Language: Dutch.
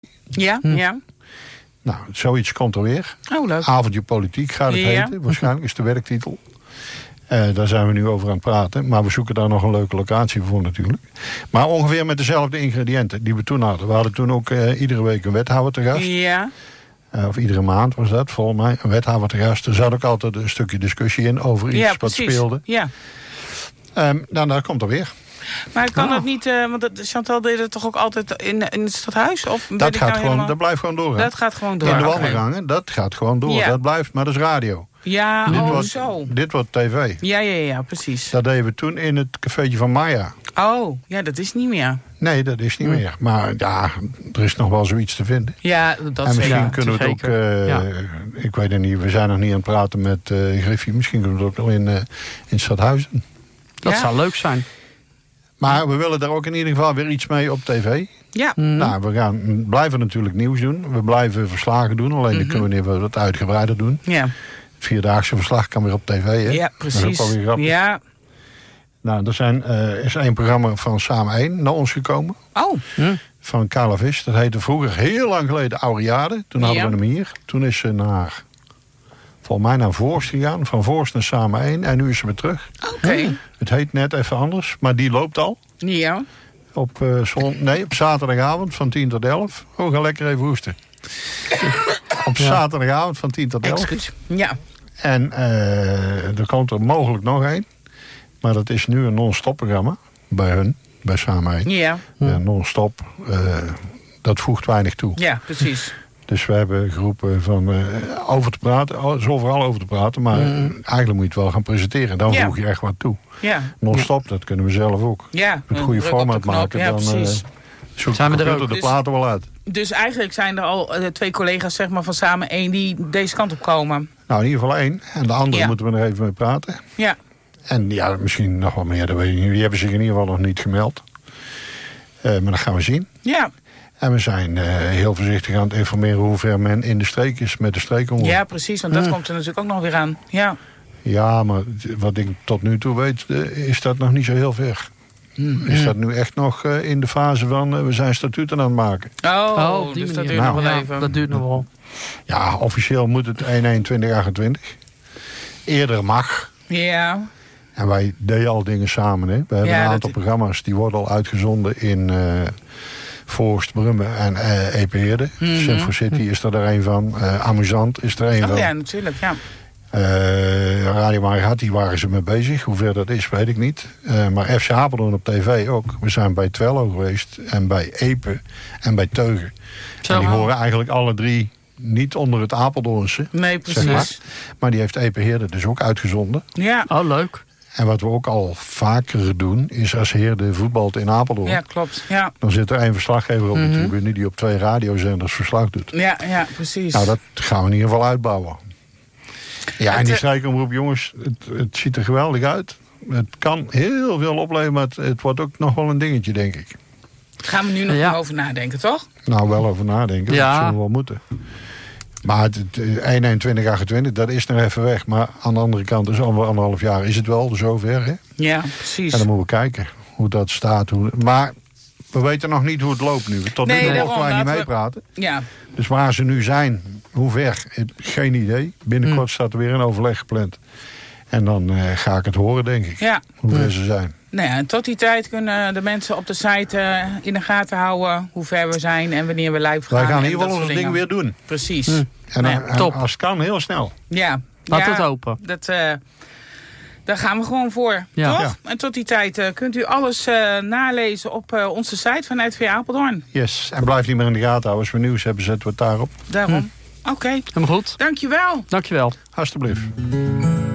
Ja, ja. Nou, zoiets komt er weer. Oh, leuk. Avondje politiek gaat het heten. Waarschijnlijk is de werktitel. Daar zijn we nu over aan het praten. Maar we zoeken daar nog een leuke locatie voor natuurlijk. Maar ongeveer met dezelfde ingrediënten die we toen hadden. We hadden toen ook iedere week een wethouder te gast. Ja. Of iedere maand was dat, volgens mij. Een wethouder te gast. Er zat ook altijd een stukje discussie in over iets wat speelde. Ja. Nou, daar komt er weer. Maar kan dat niet, want Chantal deed het toch ook altijd in het stadhuis? Of Dat gaat gewoon, dat blijft gewoon door. Dat gaat gewoon door. In de wandelgangen, dat gaat gewoon door. Ja. Dat blijft, maar dat is radio. Ja, zo. Dit wordt tv. Ja, precies. Dat deden we toen in het cafeetje van Maya. Oh, ja, dat is niet meer. Nee, dat is niet meer. Maar ja, er is nog wel zoiets te vinden. Ja, dat en misschien kunnen we het zeker. ook... Ik weet het niet, we zijn nog niet aan het praten met Griffie. Misschien kunnen we het ook nog in Stadhuizen. Dat zou leuk zijn. Maar we willen daar ook in ieder geval weer iets mee op tv. Ja. Nou, we blijven natuurlijk nieuws doen. We blijven verslagen doen. Alleen dan kunnen we wat uitgebreider doen. Ja. Het vierdaagse verslag kan weer op tv. Hè? Ja, precies. Dat is ook wel weer grappig. Ja. Nou, er is één programma van Samen 1 naar ons gekomen. Oh. Van Carla Vis. Dat heette vroeger heel lang geleden Aureade. Toen hadden we hem hier. Toen is ze volgens mij naar Voorst gegaan. Van Voorst naar Samen 1. En nu is ze weer terug. Oké. Het heet net even anders. Maar die loopt al. Ja. Op zaterdagavond van 10 tot 11. Oh, ga lekker even hoesten. Op zaterdagavond van 10 tot 11. Excuus. Ja. En er komt er mogelijk nog één. Maar dat is nu een non-stop programma. Bij hun. Bij Samen 1. Ja. Ja, non-stop. Dat voegt weinig toe. Ja, precies. Dus we hebben geroepen van over te praten. Er is overal over te praten. Maar eigenlijk moet je het wel gaan presenteren. Dan voeg je echt wat toe. Ja. Non-stop, dat kunnen we zelf ook. Ja. Met goede format maken. Ja, dan zoekt zijn we de er ook. computer de platen wel uit. Dus eigenlijk zijn er al 2 collega's zeg maar, van Samen 1 die deze kant op komen. Nou, in ieder geval 1. En de andere moeten we er even mee praten. Ja. En ja, misschien nog wel meer, dat weet ik niet. Die hebben zich in ieder geval nog niet gemeld. Maar dat gaan we zien. Ja. En we zijn heel voorzichtig aan het informeren hoe ver men in de streek is met de streekomroep. Ja, precies. Want dat komt er natuurlijk ook nog weer aan. Ja. Ja, maar wat ik tot nu toe weet, is dat nog niet zo heel ver. Is dat nu echt nog in de fase van we zijn statuten aan het maken. Oh, die dus dat manier. duurt nog wel Ja, even. dat duurt nog wel. Ja, officieel moet het 1/1/2028. Eerder mag. Ja. En wij deden al dingen samen. Hè. We hebben een aantal programma's die worden al uitgezonden in Voorst, Brummen en Epeheerde. Centro City is er een van. Amusant is er een van. Ja, natuurlijk, ja. Radio Marigatti waren ze mee bezig. Hoe ver dat is, weet ik niet. Maar FC Apeldoorn op tv ook. We zijn bij Twello geweest. En bij Epe. En bij Teugen. En die horen eigenlijk alle 3 niet onder het Apeldoornse. Nee, precies. Zeg maar die heeft Epeheerde dus ook uitgezonden. Ja. Oh, leuk. En wat we ook al vaker doen, is als Heerde voetbalt in Apeldoorn. Ja, klopt. Ja. Dan zit er 1 verslaggever op de tribune die op 2 radiozenders verslag doet. Ja, precies. Nou, dat gaan we in ieder geval uitbouwen. Ja, en die strijkomroep, jongens, het ziet er geweldig uit. Het kan heel veel opleveren, maar het wordt ook nog wel een dingetje, denk ik. Gaan we nu nog over nadenken, toch? Nou, wel over nadenken. Ja. Dat zullen we wel moeten. Maar het 1/1/2028, dat is nog even weg. Maar aan de andere kant, dus over 1,5 jaar is het wel zover. Hè? Ja, precies. En dan moeten we kijken hoe dat staat. Maar we weten nog niet hoe het loopt nu. Tot nu toe mogen wij niet meepraten. Ja. Dus waar ze nu zijn, hoe ver, geen idee. Binnenkort staat er weer een overleg gepland. En dan ga ik het horen, denk ik. Ja. Hoe ver ze zijn. Nou ja, en tot die tijd kunnen de mensen op de site in de gaten houden hoe ver we zijn en wanneer we live gaan. Wij gaan in ieder en geval dat ons soort ding dingen. weer doen. Precies. En top. als het kan, heel snel. Ja. Laat het open. Daar gaan we gewoon voor, Ja. toch? Ja. En tot die tijd kunt u alles nalezen op onze site van RTV Apeldoorn. Yes. En blijf niet meer in de gaten houden. Als we nieuws hebben, zetten we het daarop. Daarom. Oké. Helemaal goed. Dankjewel. Dankjewel. Alsjeblieft.